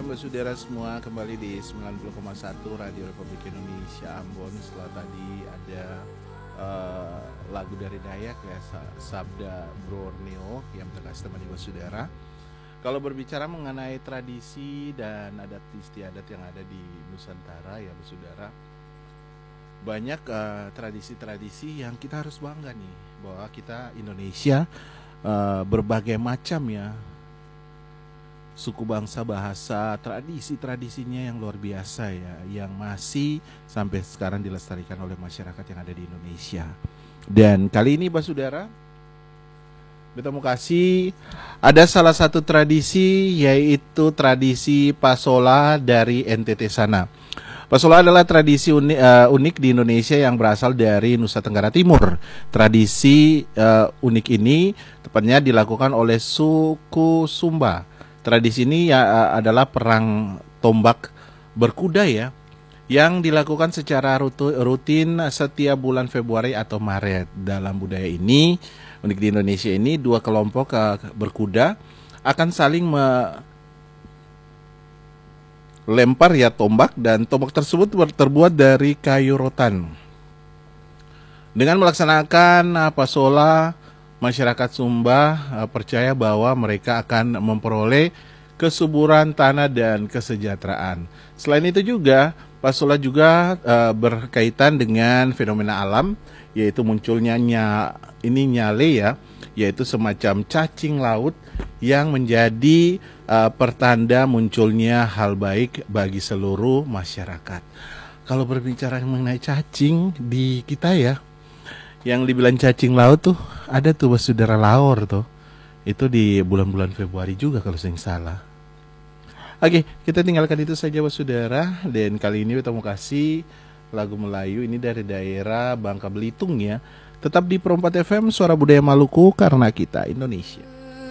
saudara semua, kembali di 90,1 Radio Republik Indonesia Ambon. Setelah tadi ada lagu dari Dayak ya, Sabda Borneo yang terkasih teman ibu saudara. Kalau berbicara mengenai tradisi dan adat istiadat yang ada di Nusantara ya saudara, banyak tradisi-tradisi yang kita harus bangga nih, bahwa kita Indonesia berbagai macam ya suku bangsa, bahasa, tradisinya yang luar biasa ya, yang masih sampai sekarang dilestarikan oleh masyarakat yang ada di Indonesia. Dan kali ini saudara, kita mau kasih ada salah satu tradisi, yaitu tradisi Pasola dari NTT sana. Pasola adalah tradisi unik di Indonesia yang berasal dari Nusa Tenggara Timur. Tradisi unik ini tepatnya dilakukan oleh suku Sumba. Tradisi ini ya adalah perang tombak berkuda ya, yang dilakukan secara rutin setiap bulan Februari atau Maret. Dalam budaya ini, unik di Indonesia ini, dua kelompok berkuda akan saling lempar ya tombak, dan tombak tersebut terbuat dari kayu rotan. Dengan melaksanakan pasola, masyarakat Sumba percaya bahwa mereka akan memperoleh kesuburan tanah dan kesejahteraan. Selain itu juga, pasola juga berkaitan dengan fenomena alam, yaitu munculnya nyale ya, yaitu semacam cacing laut yang menjadi pertanda munculnya hal baik bagi seluruh masyarakat. Kalau berbicara mengenai cacing di kita ya, yang dibilang cacing laut tuh ada tuh saudara, laor tuh. Itu di bulan-bulan Februari juga kalau saya salah. Oke, kita tinggalkan itu saja saudara. Dan kali ini kita mau kasih lagu Melayu ini dari daerah Bangka Belitung ya. Tetap di Pro 4 FM, Suara Budaya Maluku, karena kita Indonesia.